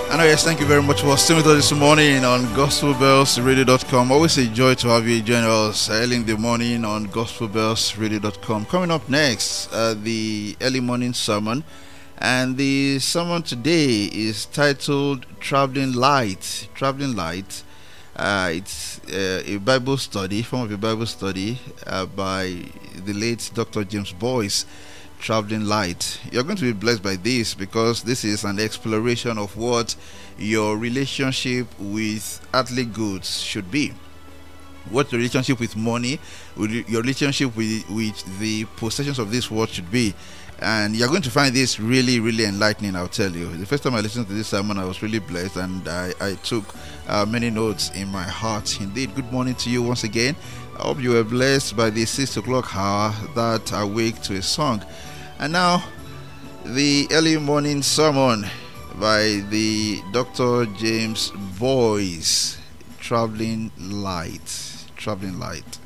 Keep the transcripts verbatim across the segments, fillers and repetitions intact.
And yes, thank you very much for staying with us this morning on gospel bells radio dot com. Always a joy to have you join us early in the morning on gospel bells radio dot com. Coming up next, uh, the early morning sermon. And the sermon today is titled Traveling Light. Traveling Light. Uh, it's uh, a Bible study, form of a Bible study uh, by the late Doctor James Boyce. Traveling Light. You're going to be blessed by this because this is an exploration of what your relationship with earthly goods should be. What your relationship with money, your relationship with, with the possessions of this world should be. And you're going to find this really, really enlightening, I'll tell you. The first time I listened to this sermon, I was really blessed, and I, I took uh, many notes in my heart. Indeed, good morning to you once again. I hope you were blessed by the six o'clock hour that awake to a song. And now, the early morning sermon by the Doctor James Boyce, Traveling Light. Traveling Light.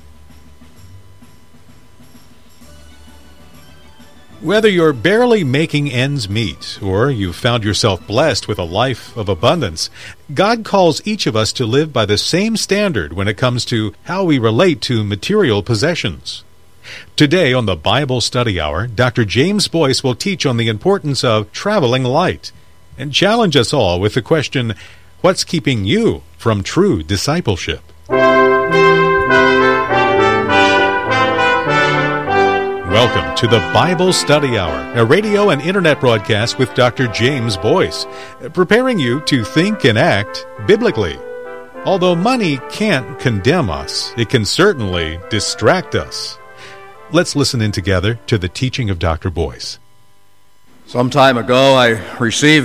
Whether you're barely making ends meet or you've found yourself blessed with a life of abundance, God calls each of us to live by the same standard when it comes to how we relate to material possessions. Today on the Bible Study Hour, Doctor James Boyce will teach on the importance of traveling light and challenge us all with the question, what's keeping you from true discipleship? Welcome to the Bible Study Hour, a radio and internet broadcast with Doctor James Boyce, preparing you to think and act biblically. Although money can't condemn us, it can certainly distract us. Let's listen in together to the teaching of Doctor Boyce. Some time ago, I received